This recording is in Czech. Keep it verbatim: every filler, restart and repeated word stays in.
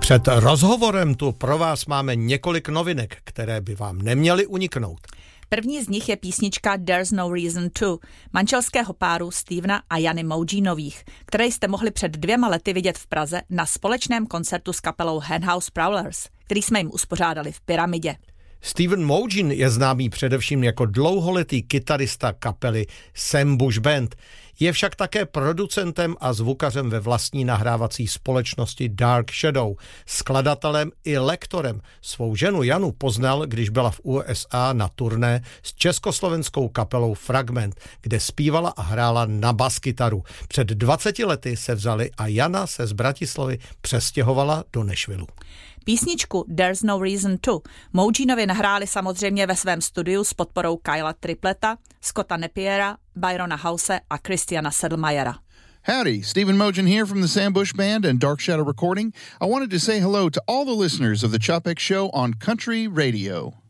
Před rozhovorem tu pro vás máme několik novinek, které by vám neměly uniknout. První z nich je písnička There's No Reason To, manželského páru Stevena a Jany Moujinových, které jste mohli před dvěma lety vidět v Praze na společném koncertu s kapelou Henhouse Prowlers, který jsme jim uspořádali v Pyramidě. Steven Moujin je známý především jako dlouholetý kytarista kapely Sam Bush Band. Je však také producentem a zvukařem ve vlastní nahrávací společnosti Dark Shadow, skladatelem i lektorem. Svou ženu Janu poznal, když byla v U S A na turné s československou kapelou Fragment, kde zpívala a hrála na baskytaru. Před dvaceti lety se vzali a Jana se z Bratislavy přestěhovala do Nashvillu. Písničku There's No Reason To Moujinovi nahráli samozřejmě ve svém studiu s podporou Kyla Tripleta, Scotta Napiera, Byrona House a Christiana Sedlmayera. Howdy, Stephen Moujin here from the Sam Bush Band and Dark Shadow Recording. I wanted to say hello to all the listeners of the Chopek Show on Country Radio.